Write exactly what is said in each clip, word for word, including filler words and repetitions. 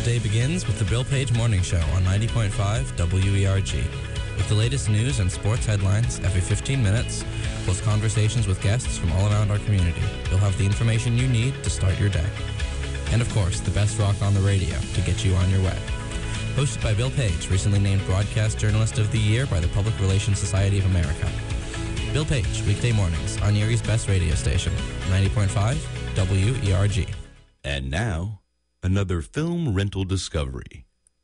day begins with the Bill Page Morning Show on ninety point five W E R G. With the latest news and sports headlines every fifteen minutes, plus conversations with guests from all around our community, you'll have the information you need to start your day. And of course, the best rock on the radio to get you on your way. Hosted by Bill Page, recently named Broadcast Journalist of the Year by the Public Relations Society of America. Bill Page, weekday mornings on Erie's best radio station, ninety point five W E R G. And now, another film rental discovery.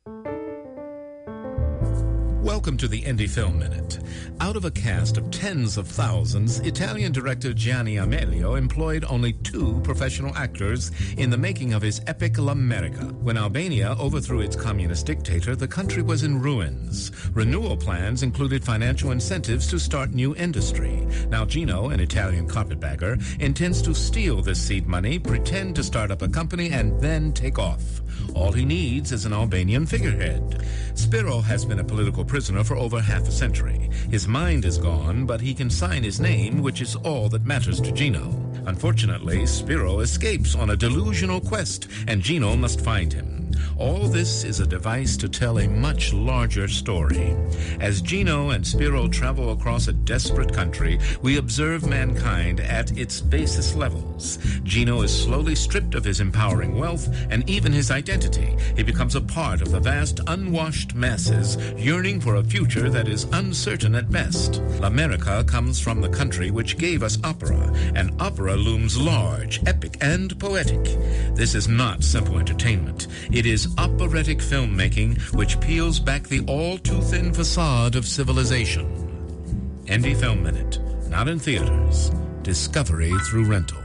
Welcome to the Indie Film Minute. Out of a cast of tens of thousands, Italian director Gianni Amelio employed only two professional actors in the making of his epic L'America. When Albania overthrew its communist dictator, the country was in ruins. Renewal plans included financial incentives to start new industry. Now Gino, an Italian carpetbagger, intends to steal this seed money, pretend to start up a company, and then take off. All he needs is an Albanian figurehead. Spiro has been a political prisoner for over half a century. His mind is gone, but he can sign his name, which is all that matters to Gino. Unfortunately, Spiro escapes on a delusional quest, and Gino must find him. All this is a device to tell a much larger story. As Gino and Spiro travel across a desperate country, we observe mankind at its basest levels. Gino is slowly stripped of his empowering wealth and even his identity. He becomes a part of the vast, unwashed masses, yearning for a future that is uncertain at best. L'America comes from the country which gave us opera, and opera looms large, epic, and poetic. This is not simple entertainment. It is operatic filmmaking which peels back the all-too-thin facade of civilization. Indie Film Minute. Not in theaters. Discovery through rental.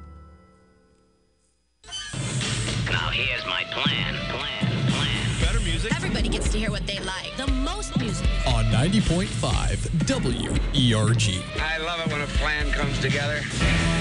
Now here's my plan, plan, plan. Better music. Everybody gets to hear what they like. The most music. On ninety point five W E R G. I love it when a plan comes together.